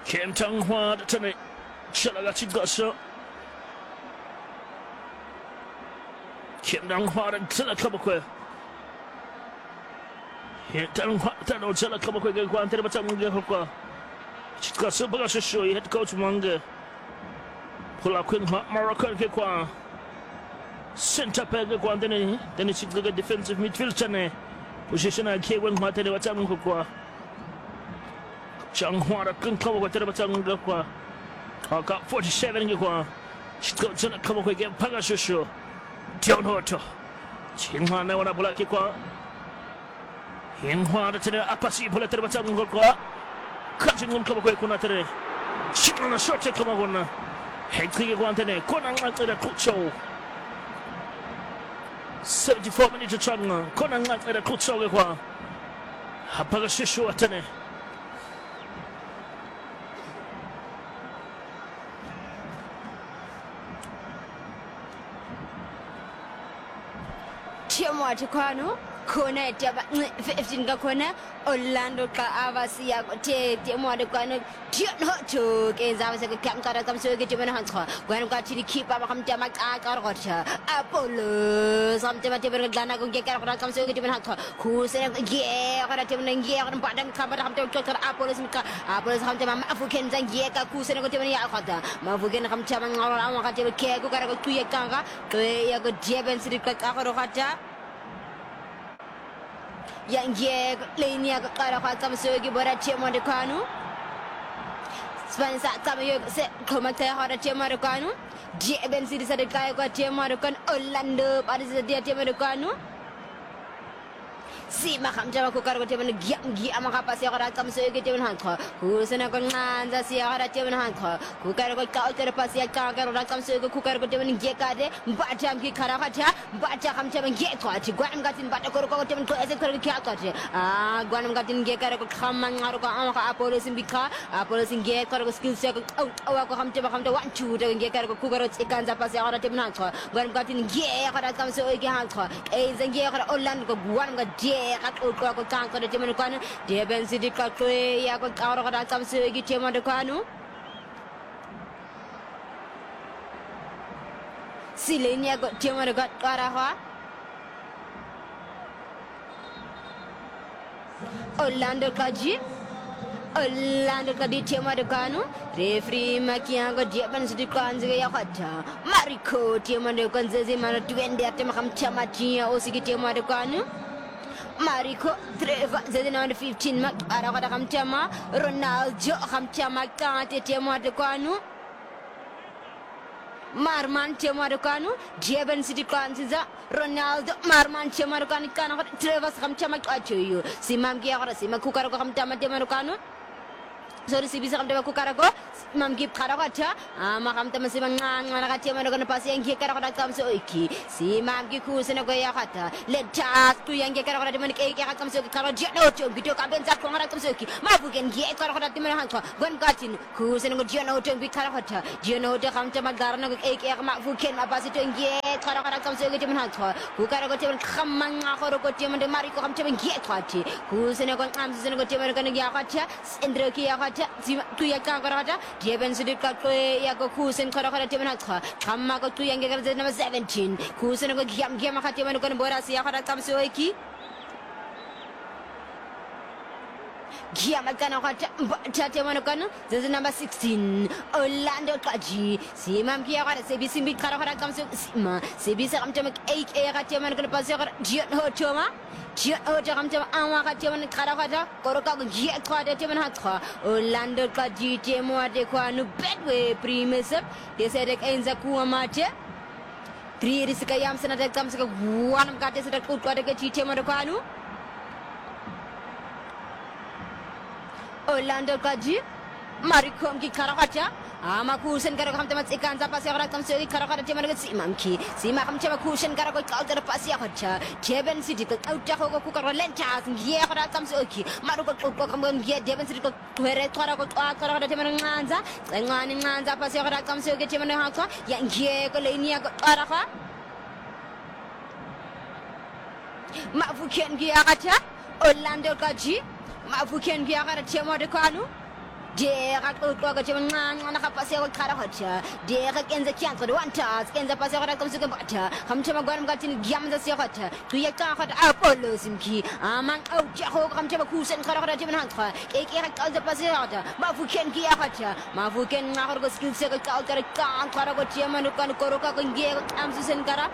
김창화 전에 지나가친 것을 김창화를 지나가보고 김창화를 지나가보고 관대를 맞잡는 게 할까 지가서 버가서 쇼이 헤드코치 망게 폴라퀸화 마라칸 게과 센터백의 관대는 데니 지그가 디펜시브 미드필더네 포지션을 기회원 관대를 맞잡는 것과 장화를 끊고보고 때려봤자는 것과 아까 47인과 시끄러 전화하고 이게 파가쇼쇼 디온호토 진화 내와나 볼라키과 인화를 때려 아파시 볼라 때려봤자는 것과 같이 눈꺼보고 있구나 때려 시끄러나 쇼트 커먹었나 행크의 관태네 꼬낭만 때려 쿠초 74minutes 장나 꼬낭만 때려 쿠초의 과 아파가 쇼쇼 왔다네 Tiamo atikano kona taba 15 ga kona Orlando ka avasia te tiamo atikano tian hoto ke zavasa ka kam kara kam so ke timan hansko gwan ka tiri kipa ma kam tama ka kar gotcha Apollo sam tema te ber gana ko ke kar kam so ke timan hansko ku se ge kara timan ge kara padang ka ba kam te kar Apollo sam tema ma fu ken zang ge ka ku se ko timan ya khata ma fu ken kam tama ngara ma ka te ke ku kara ko tu ye ka to ya ko jeben sri ka ka ro khata yang ye lenia ka kara ka kam so ge bora tiamo atikano Spansa kama yo se komata hora tiamo atikano je ben siri sa de kaya ko tiamo atikano Orlando pada sa dia tiamo atikano si makam jama ko karo tiamo gi ama ka pasi hora kam so ge tiamo hanko ku sena ko nganza si hora tiamo hanko ku karo ko ka tere pasi ka karo kam so ge ku karo ko tiamo ge ka de batam ki kara kata bata kam tiamo ge ko ati gwan gatin bata ko tiamo ko ese ko ki akate gwan gatin ge karo ko khamang ngaro ko ama ka Apollo simbika Apollo singe karo ko skill se ko awa ko kam tiamo kam de 1 2 de ge karo ko ku karo ikanza pasi hora tiamo hanko gwan gatin ge kara kam so ge hanko e zenge karo Orlando ko gwan ga de ko kan ko de tiamo ko de ben sidi ka ko ya ko karo ko kam so ge tiamo de ko Silenia got tiamo de got kara ha Orlando kaji Orlando kadi tiamo de kanu referee makia go dia ban sidi kan zega ya khata Mariko tiamo de kan zezi mana twende atema kam chama tia o sigi tiamo de kanu Mariko Trevor zedi number 15 mak ara kada kam chama Ronaldo kam chama ka tiamo de kanu Marman tiamo de kanu Jeben sidi kan ziza Ronaldo Marman tiamo de kanu kana Trevor kam chama ka choyo simam ki ara simam ku karo kam chama tiamo de kanu Sorry si bisa kam de ku karo mam gip karo kata ama kam tama si mangang mana kati mana kana pasi yang karo kata kam so iki si mam gi ku sena go ya kata letas tu yang karo kata mana ke kam so karo jeno to gitu kam ben zak ko ngara kam so iki ma bu gen gi karo kata mana han ko gon gatin ku sena go jeno to bi karo kata jeno to kam tama garna go ke ma bu ken ma pasi to ngi karo kata kam so iki mana han ko ku karo go temen khamang ngaro go temen de mari ko kam temen gi kwati ku sena go am sena go temen kana gi kata endro ki ya kata tu ya karo kata dia ben sidik ka ko ya ko kusen kara kara temen hakha kamma ko tu yang ga number 17 kusen ko giam ka temen ko bora si ya kara kam so iki giam kana ka ta temen ko this number 16 Orlando kaji si mam ki ya kara se bi simbi kara kara kam so ma se bi sa kam temen ek e ka temen ko pas ya kara jiat ho choma Dia kam temen ama ka temen kara kara ko ka giat ko de temen hakha Orlando ka ji temo ade ko anu bedway primes de sedek enza ku amate tri risika yam sana de kam sika wanam ka de sedek ko de ji temo de ko anu Orlando ka ji marikom ki kara kara ama kusen karo kam temat ikan sa pasi kara kam so karo kara temen si mamki si ma kam tema kusen karo ko kauter pasi kara jeben sidi ko kauta ko ku karo lentas ngie kara kam so ki maru ko kam ngie jeben sidi ko kwere kara ko kara temen nganza nganza pasi kara kam so ki temen ha ko ya ngie ko lenia ko kara ka ma fu ken gi akata Orlando kaji ma fu ken gi akata tema de kanu dera qoqoqa nje nakapase ko khara khacha dera kenza kyanqa one task kenza pase ko rakamsuke batha khamchama gwanam gatin gyamza se khacha tuya ka khat apollo simki amang au jaho khamchama kusen khara khara jemen hankha eke kalza pase hata mafuken ki khacha mafuken ngakor ko skill se ko kalkar ka khara ko jemen kan koroka ko nge amsu sen kara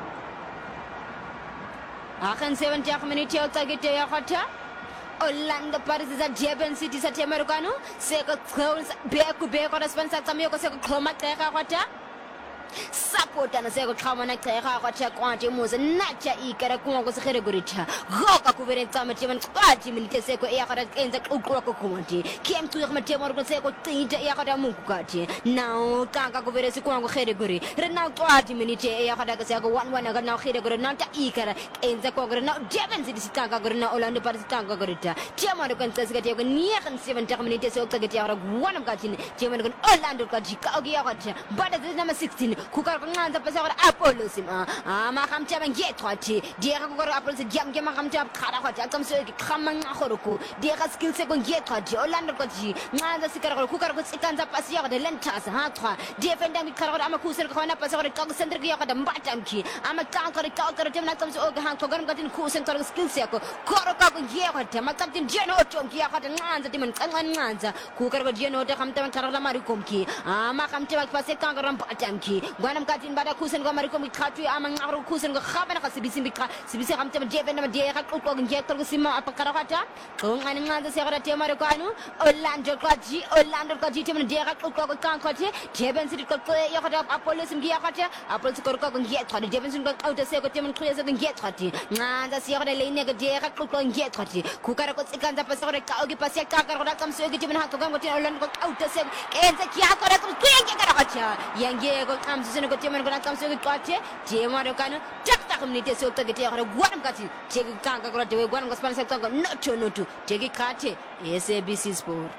akan 7 minute ya tagite ya khacha Orlando Paris is a Jeben City sa Americano seko close beku beko responsa kamyo ko seko khoma teka kwata support na seko khama na teka kwata kwante muze nacha ikara kuma ko sekhere goricha goka ku vere tsama temen kwati minite seko ya kada kenza ukwa ko kwante kem tu yakma temor ko seko tinja ya kada mungu kati now kaka ku vere seko ko khere gori rena kwati minite ya kada ka seko 1-1 ga na khere gori na ta ikara kenza ko gori na Jeben City kaka gori na Orlando Paris kaka gorita Tiamano kan sesga tiago niakan 7 minutes so taga tiago wanam katin Tiamano kan Orlando kaji kaugi yakata bada number 16 kukar ko nganta pasakora Apollo sima ma kam tiaban yetrati diera ko Apollo se jam jam kam tiab khara khata kam so ki khamang khoroku diera skill se ko yetrati Orlando kaji nganta sikara ko kukar ko sikanza pasiya de lentas ha 3 defender mi khara ama kusel ko na pasakora ka center ki yakata mbatam ki ama kankar timna kam so ga han ko garam katin kusen kar skill se ko koro ka ko yetrati ma kapten jeno chonki yakata nganza timen nganza kukar ko jeno te kam tam khara mari komki ama kam tiba pase kangaram patamki gwanam katin bada kusen go mari komi khatu ama ngaro kusen go khabana ka sibisi kam tam jeben na de ka ko nge ko sima apakara kata ko ngani nganza se gara te mari ko anu Orlando kaji timen de ka ko kan khate Jeben City ko yakata Apollo sim yakata Apollo ko ko nge khate Jeben City ko auto se ko timen khuyese nge khate nganza se gara le ne ga de ka ko nge khate kukara ko sikanza pasore ka ogi pasya ka ko kam so timen ha ko gam ko timen Orlando ko auto se enza kya ko ko nge kara kata yange ko kam so ko timen ko kam so ko kate timen ko kan tak minute so to gete ko gwanam kati tegi kanka ko de gwanam ko sponsor ko noto tegi kate SABC Sport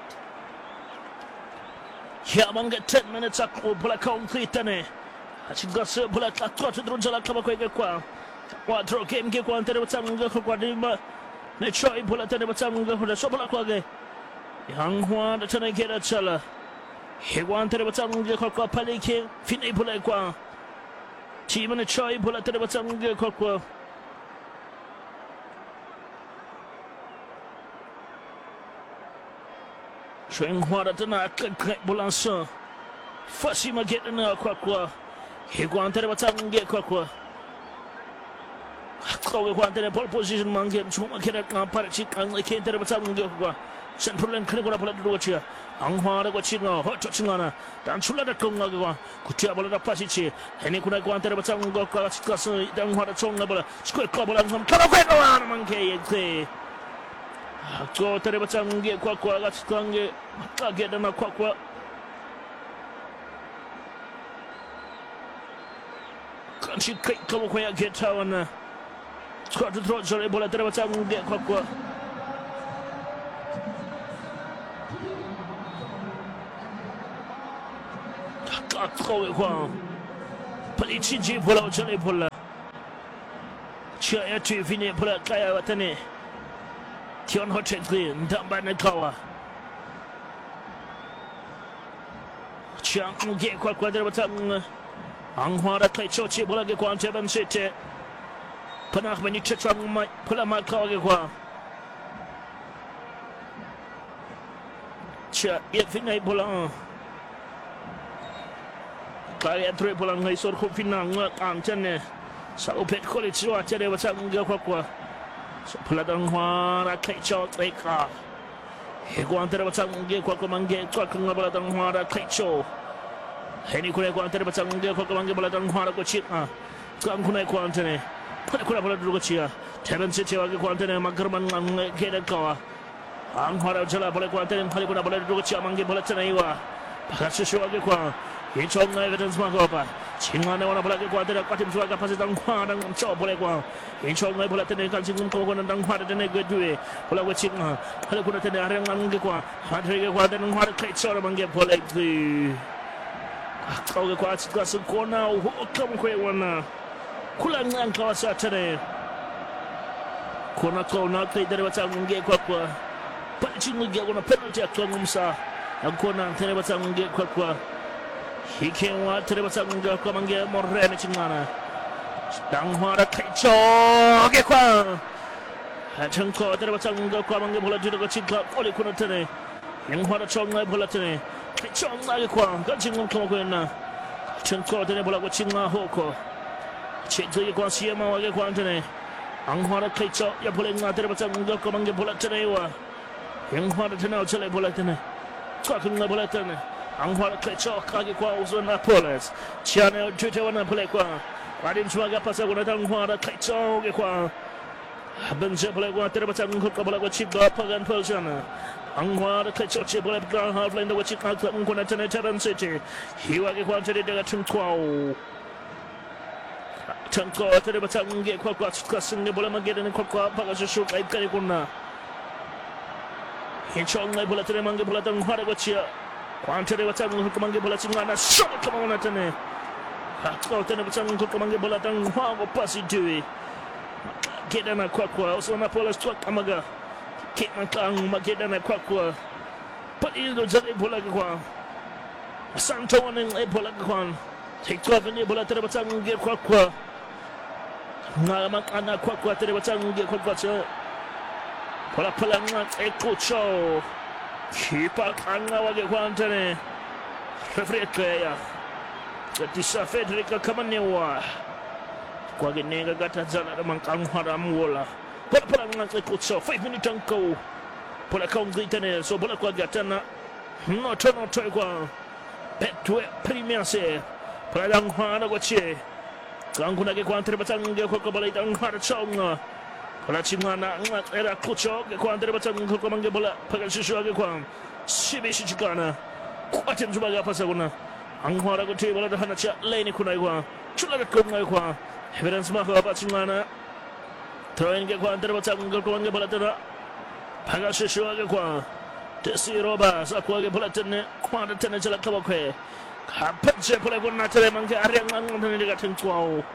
ya manga 10 minutes ako pula concrete achigase pula katwa drunjala kama kwa draw game ke kwa tere batanga ko kwa dimba ne choi pula tere batanga ko so pula kwa ge yang hwa da tane ke da chala hegwan tere batanga ko palike fini pula kwa team ne choi pula tere batanga ko kwa Sheng hwa da tana bulansa fasi mageta na kwa hegwan tere batanga kwa Kau kuantere pole position mangem cuma kira ngapar cik ang kenter bersama ngapa sen problem kena guna pula dua cia anghara ko cina hot cingana dan sulah dah kong ngapa kutia bola dapat sih ini kuna kuantere bersama ngapa kas dan hara cong ngapa skor kau bola ngam kalau kau kawan mangke ye kau tere bersama ngapa kau agak sekarang kaget dan kau kan si kau kau yang get tahu Skor tu terus oleh bola terbaca mungkin kwa kau kwa pelici je bola oleh bola cia tu fini bola kaya watane Tion Hotel Green tambah nekawa cia mungkin kwa terbaca anghara kai coci bola ke kwa Jeben City Pernah menyucut pula makau ke kwa. Cia ia finai bola. Kaya tre bola ngai sor ko finang ang chane. Sa upet college wa chare wa sang ke kwa. Pula dang hwa ra kai chot ka. He ko antere wa sang ke kwa mangge kwa ngabala dang hwa ra kai cho. Heni ko antere wa sang ke kwa mangge bola dang hwa ra ko chit Kang kunai ko antene. Kuna bola dulu kecil, Jeben City wagi kuanten magerman kena kawa. Anghara jala bola kuanten kali kuna bola dulu kecil manggi bola cina iwa. Bakat susu wagi kuang, hijau ngai evidence mangapa. Cingane wana bola kuanten katim suara kapasitas anghara dan coba bola kuang. Hijau ngai bola tene kan cingum kau kuna dan anghara tene gedue bola kecil kali kuna tene areng manggi kuang. Hadri kuanten anghara kecil manggi bola itu. Kau kuat kasut kona, kamu kau wana. Kulang ang kawasan kona kau nak tay dari macam ngge kwa pacing ngge kona penalty akong umsa Akona tereba sange kwa Hikenwa tereba sange kwa mange morene chingana Danghwara kaicho ge kwa Chanko tereba sange kwa mange bola judo ko chikla oli kuna tene Yanghwara chonga bola tene Chonga ge kwa gachingum kama kwena Chanko tene bola ko chingla hoko Chekye kwa siema wage kwa tene Anghwara kaicho ya bola nga tereba sange kwa mange bola tene wa Yanghwara tene chale bola tene Talking about it, I'm going to catch all Kagi Quas on Napolis. Channel Twitter on Napolequa. I didn't swag up as I would have done to catch all the qua. I've been simply going to the Baton Cookable with Chip Pagan Persian. I'm going to catch a chip of ground half land which you can't go to Terran City. He was wanted to get him quo. Tanko to the Baton get Quaquas, cussing the Bolama getting a Quaqua, Pagas shoot like Calicuna. Hinchong na bola tene mange bola tang hara gochia. Kwante de watang ko mange bola chingana shot kama wana tene. Hakko tene watang ko mange bola tang hwa pasi tui. Geda na kwakwa oso na pola twak amaga. Kit man kang mageda na kwakwa. Pat ido jale bola kwa. Santo wan e bola kwa. Take 12 ni bola tene watang ge kwakwa. Na makana kwakwa tene watang ge kwakwa. Pola palanga ekucho Kipa kanga wage kwantene Refrete ya Gatisa Federica Kamanewa Kwa genega gata zana na mankang haramuola Pola palanga ekucho 5 minutes anko Pola kaungitane so pola kwa gatana No tono toi kwa Betwe premier se Pola danghana kwa che Kanguna ke kwantere batange kwa kabala itanghara chonga Pola chingana era kucho ke kwa ndere batang ko mange bola pagal shishu ke kwa shibe shichikana kwa tenjuba ga pasa kuna anghwara ko tebola da hana cha lane kuna kwa chula ko ngai kwa evidence ma ko ba chingana throwing ke kwa ndere batang ko mange bola tera pagal shishu ke kwa tesi roba sa ko ke bola tene kwa da tene chala ka ba kwe ka patse pola ko na tere mange ariang ngang tene ga ten kwa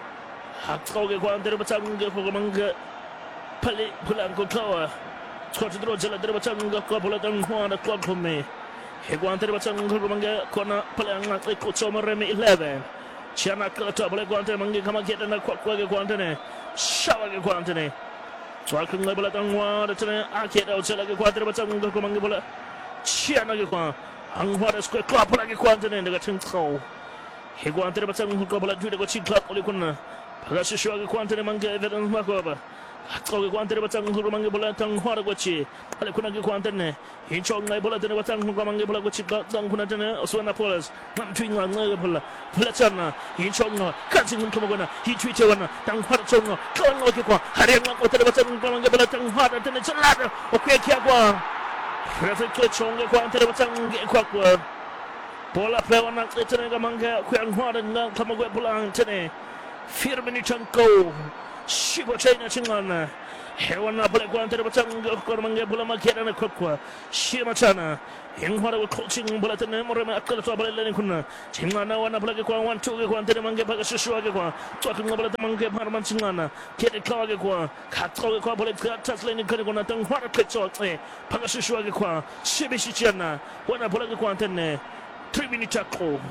hakko ke kwa ndere batang ko mange Pali Pulanko Kawa, Scotch Drojala Derbatanga, Kopolatan Juana Club for me. He wanted Batanga Kona Palanga, Kotoma Remy 11. Chiana Kota, Guante Mangi Kamaket and a Quaga Guantene, Shower Guantene. Talking Labatan Juan, Arcade outside like a Quadrabatanga Comangabola, Chiana Guan, Angwada Square Club like a Guantene and the Gatin. He wanted Batanga Copola to the Gotchi Club Olicuna, Pagasha Quantene Manga Evidence Macoba. Hakko kwantene batang ko mange bola tang hora gochi ale kuna ke kwantene hinchong ngai bola tene batang ko mange bola gochi tang kuna tene oswana polas nam twinga ngai bola bola chana hinchong no kanjing ko mogona hi twite wana tang hora chongo kon no ke kwa hare ngam ko tene batang ko mange bola tang hora tene chalada o ke kya kwa refe ke chongo kwantene batang ke kwa bola pe wana tene ga mange ko hora ngam ko mogwe bola tene 4 minutes anko Shibo China Chingana, Hewana Palaquanta Batang of Kormanga Bulama Kerana Kokwa, Shimachana, Hingwara coaching Bulletin, Morama Kalfa Balenicuna, Chingana, one of Plagaqua, 1 2 Guantanamanga Pagashuagua, talking about the Manga Parman Chingana, Ketakagua, Katro Copolet, Taslane Karagona, Tanguara Ketchote, Pagashuagua, Shibichiana, one of Plagaquantane, 3 minutes taco,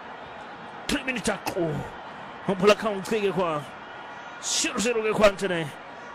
3 minutes taco, Hopalacount Figua. 0-0 ke kwantene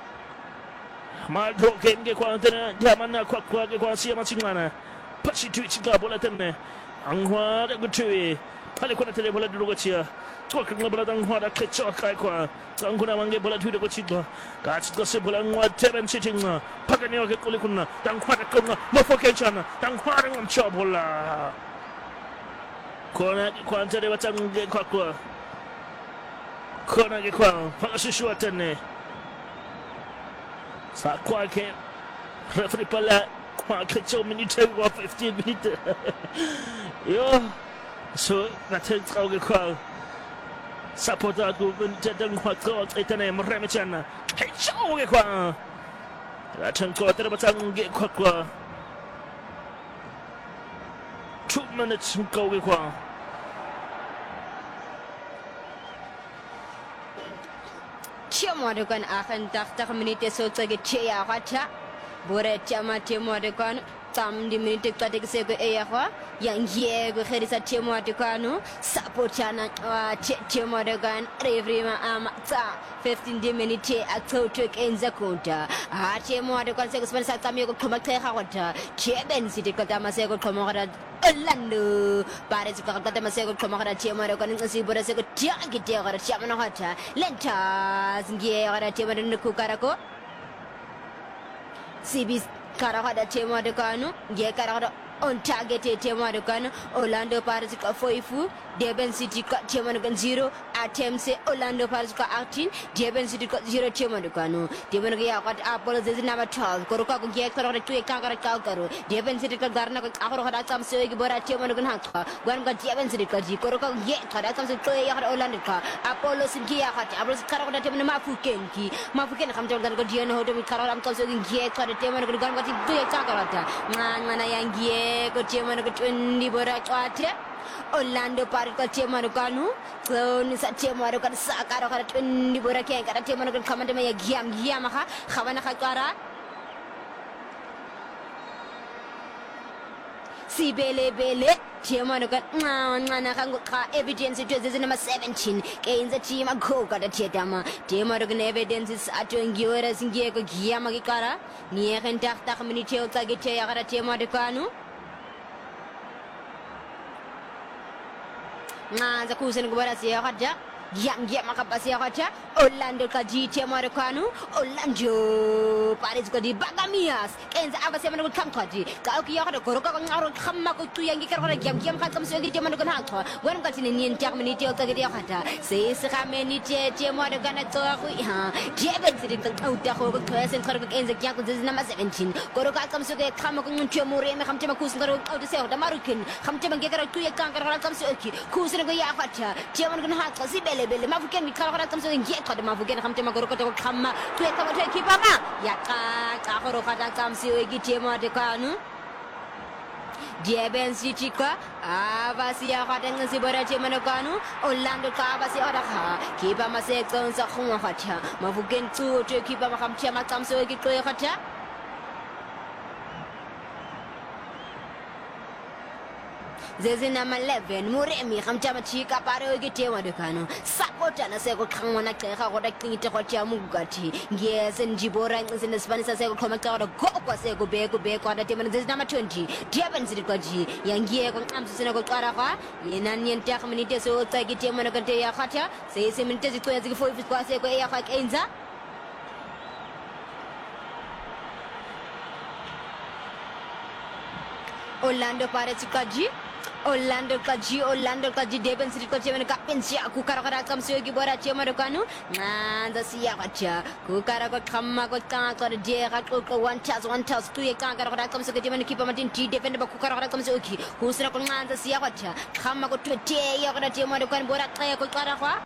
Madro game ke kwantene Jamana kwa ke kwa siya machingana Pachi tuichi ka bola tene Anghwa da gutui Pale kuna tele bola duro gochia Tolka nga bola dangwa da kecho kai kwa Tanguna mange bola duro gochia Kach gose bola ngwa teren chitinga Pagani wake kuli kuna Dangwa da kuna Mofoke chana Dangwa da ngamcho bola Kona ke kwantene watange kwa Kona ke kwa Pagashishu atene Sa kwa ke Referee pala Kwa ke 2 minutes wa 15 minutes Yo So natin tao ke kwa Sapota ko Tadang kwa ko Itane marami chana Hey chow ke kwa Natin ko Tarabatang ke kwa 2 minutes ko ke kwa Chamadukan akan 80 minute so tege cheya kata bore chama chamadukan tam di minute kade sego eyakwa yang yego kherisa temo atukano sapotana temo degan revrima amata 15 di minute atoto kenza konta temo adukan sego spensa tamyo koma kha kwata cheben city kata masego koma kara Orlando Paris kata masego koma kara temo adukan ngasi bora sego tiagi tiagara chamana hata lentas ngie kara temo nku karako CB Karahada Tema de Cano, Gekarada on target Tema de Cano, Orlando Paris Foifu, Deben City got Tema 0, attempts Orlando Paris 18, Deben City got 0 Tema de Cano, Demonia got Apollo is number 12, Koroka Gekara to a Kankara Kalkaro, Deben City Garna Ahora some Segibora Tema de Hanka, one got Deben City Koroka Gekara comes to play Orlando car, Apollo Sinkia, Abras Karada Tema Mafukenki, Mafuken comes to the Giano Hotel with Karam comes in Gekara Tema de Gun, what he do a Kakarata, Mananayangi, got Tema de 20 Bora. Orlando Parika Temanukanu, Clone is a Temarukan Sakara, Nibura Kaka, Temanukan Commandamaya Giam Yamaha, Havana Hakara. Si Bele Bele, Temanukan, Nanakanguka, evidence it was number 17, gains a team of Coca, the Tietama, Temarukan evidence is at Yuras in Giego Giamakara, near and Taktamini Tagitaya Temadukanu. Za kusen gubara siya kaja yang makapasiya kaja Orlando kaji Temarukanu Orlando Paris kadi Bagamias kenza aba sema ngo kam kaji ka okiya kada koroka ko ngaro khamma ko tu yangi kar kada jam kam so gi Temarukanu hakwa wan ka tin nien tak mini te ka gi khata se se khameni te Temarukanu to ko ha jeben sidin ka uta ko ko kesen kar ko kenza kya ko number 17 koroka kam so ge kham ko ngun temure me kham tema kusen kar ko se da marukin kham tema ge kar tu ya kan kar kam so ki kusen ko ya khata Temarukanu hakwa si bele mafuken ni kar kam so ge khata mafuken kham tema koroka to khamma tu ya ka ki baba ya ka ko khata kam so gi Temarukanu Deben City ka avasia khata ngasi bora Temarukanu Orlando ka avasia ora kha kiba masekon sa khunga khata mafuken tu to kiba ma kham tema kam so gi to khata Zezi number 11 Muremi khamchama chika pare ogi Temarukanu sapota na seko khangwana kha goda kingite khocha mugati yes njibora ngizine Spanish seko khoma ka go seko be ko da Temarukanu zezi number 20 Deben City kwaji yangie ko ngamsine ko qara kwa yena niente khaminite so tsaki Temarukanu ya khacha sese minite zitwa ziki 4 kwa seko ya kha kenza Orlando Paris kwaji Orlando kaji Deben City kaji meneka pensia aku kara kam seogi bora Temarukanu nganza siya kacha ku kara ko khamma ko ka ko de ko one chance tu ye ka kara kam seogi men kipa matin ti defend ba ku kara kam seogi ku sira ko nganza siya kacha khamma ko tu te ya ko Temarukanu bora ko kara kwa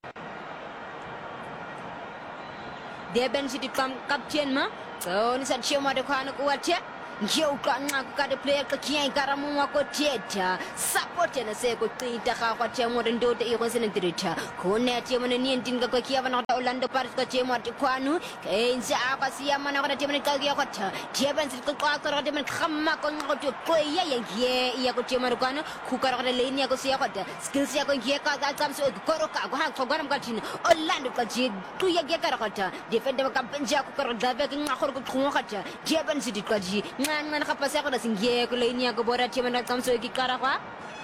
Deben City captain ma so ni sa Temarukanu ko wacha Yo ka the player ka kiyan karamu ko teta support na se ko tita ka kwa temo ndo te ko sen dirita ko ne temo ne ntin ka ko kiya na Orlando Paris ko temo te kwanu kenza apa siya man ko temo ka kiya ko ta Deben City ko ka temo khamma ko to ko ya ko Temarukanu ku ka lane ko siya ko ta skills ya ko kiya ka kam so ko ka ha ko garam ka tin Orlando ka ji tu ya ka ta defend ka penja ko ka da be ngakor ko ko ka ta Deben City ka ji man kapasya ko na singye ko lane niya ko bora Temarukanu kam so ikikara kwa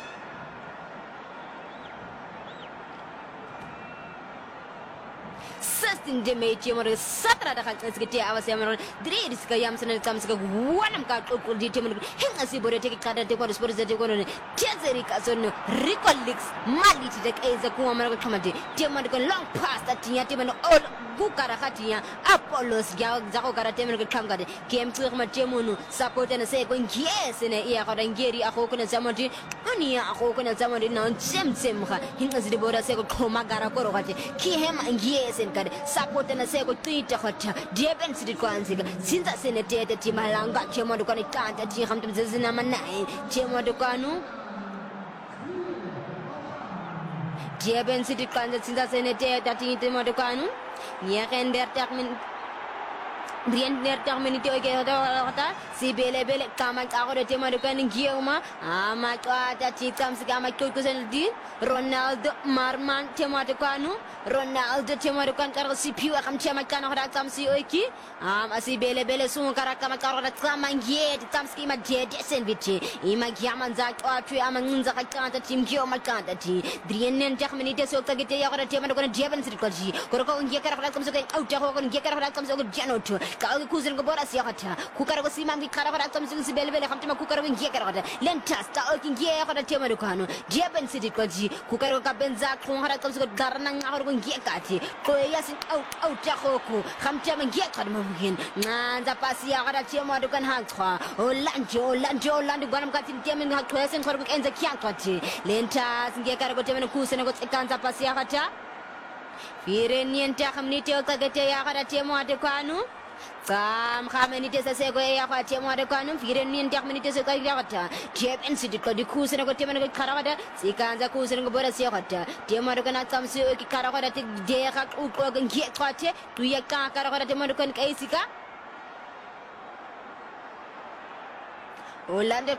Sustin de me Temarukanu satra da kan skete awase amaro dire diska yam sanan kam ska wanam ka ko di Temarukanu hinga si bora teke kada de ko sports de ko ne tezeri ka son Ricolix maliti de eza ko amaro ko kamade Temarukanu long pass that tiya Temarukanu all gukara khatiya Apollos zako kara Temarukanu kamgade game tu ma Temunu support na se ko yes ne iya ko ngeri ako ko na zamodi ani ako ko na zamodi na sem kha hinga si bora se ko magara ko rogate ki hema yes kade support na se ko tita khata Deben City kwanzika sinza senetete timalanga Temarukanu kanta ti khamtum zezina manai Temarukanu Deben City kwanza sinza senetete ti Temarukanu Niya kender takmin Bien nerta minute oke hota si bele kama akore tema kan gioma ama kwata chitam sigama kukusen di Ronaldo marman tema kanu Ronaldo tema kan kar si piwa kam tema kan hota kam si oki si bele sun kara kama kara kama ngiet tam ski ma je senvichi ima giaman za kwatu ama nza kanta tim gioma kanta ti drien tak minute so tagite ya kora tema kan jeben sirkoji koroko ngie kara kam so kan out ko ngie kara kam so janoto Kau kuzen gobora siakata kukara ko simam ki kara kara tamsi si belbele khamtima kukara ko ngie kara lentas ta o ki ngie kara tema do kanu jeben city ko ji kukara ko benza ko hara tamsi ko darna ngaro ko ngie kati ko yasin out ta ko ku khamtima ngie kara mo bugin nza pasi ya kara tema do kan hantwa o lanjo banam kati tema nga ko yasin ko enza kyan kati lentas ngie kara ko tema ko kusen ko tsanza pasi ya kata Firenienta khamnite o kagete ya kara tema do kanu Sam kamenite sesego ya kwa temo de kanu firen ni ndak menite se kai gata jeb incident ko di kusene ko temo ko karawada sikanza kusene ko bora siya kata temo de kana sam se ki karawada te de ka ko ko ngi kwate tu ya ka karawada temo ko kai sika Olande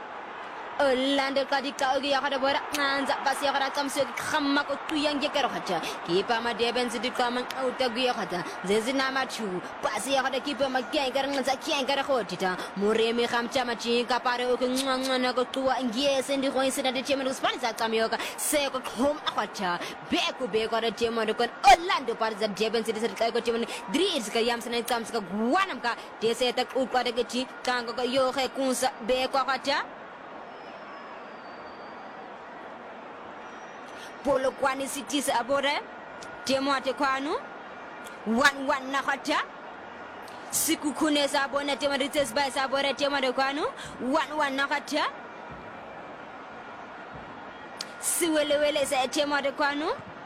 kadi ka ya kada bora anza pasi ya kada kam se khamma ko tu yang je karo kata kipa ma de ben sidik kam auta gu ya kata zezina ma chu pasi ya kada kipa ma kyan kar nza kyan kar ko tita mureme kham chama chi ka pare o ngwa na ko tu ngie sendi ko insida de chema span za kam yo ka se ko khom akwata be ko da chema de kon Orlando par za de ben sidik ka ko chema dris ka yam sana kam ska gwanam ka de se tak u ko de chi kan ko yo khe kunsa be ko kata Polo kwani city sabore temo ate kwanu 1-1 na khata siku kune sabone temo rites by sabore temo de kwanu 1-1 na khata siwelewele sa temo de kwanu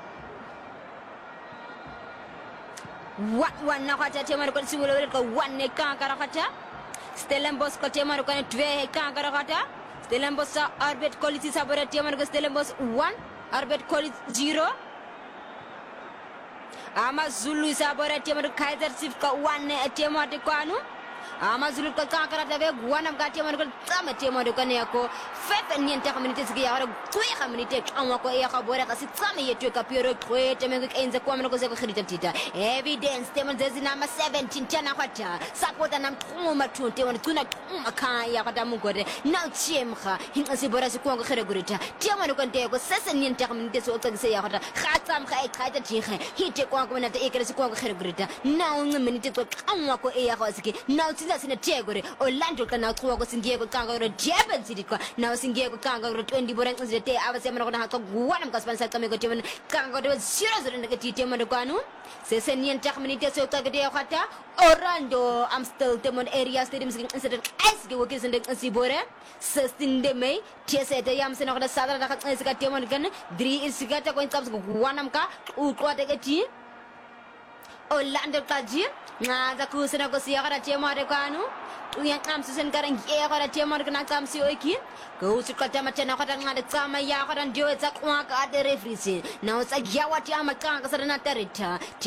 1-1 na khata temo de kwanu siwelewele ko 1 ne kan kara khata Stellenbosch ko temo de kwanu 2 kan kara khata Stellenbosch arbet quality sabore temo de Stellenbosch 1 Arbet College 0 Ama Zulu sabora tema Kaiser Chiefs ka 1 tema de kwanu Ama Zulu ka kara de gwana ka tema ko tama tema de kane ko fefe ni enta community sigi ya tuya community kanwa ko ya kabora ka sitsama yetu ka piero ko tema ko enza kwa mno ko se ko khirita tita evidence tema zezina ma 17 tena kwata support na mthuma tunte wana tuna ka ya kata mungore na chemkha hinga sibora sikwa ko khire gurita tema ko nte ko sese ni enta community so tsagise ya kata khatsam kha ikhaita tjikhe hite kwa ko na te ekere sikwa ko khire gurita na ngminite ko kanwa ko ya ko siki na Sila sina tegore Orlando kana kuwa ko singie ko kanga ro jeben sidikwa na singie ko kanga ro 20 borang nzete abase mana ko na ko gwana mkaspan kame ko temen kanga ro 0-0 ndakati temen kwanu sese nien tak minute so tagde khata Orlando Amstel temon area stadium sing incident ice ge wokis ndek sibore 16 May tese de yam sina ko da sadara da ka sika temon gan 3 isigata ko inkams ko gwana mka u ko de gati Orlando kaji Ngaza kusena ko siya kada tema de kanu uyan kam susen karang ye kada tema de kana kam si oiki ko usu ka tema tena kada ngade tsama ya kada ndio za kwa ka de refrisi na usa yawa tema kan ka sana tarita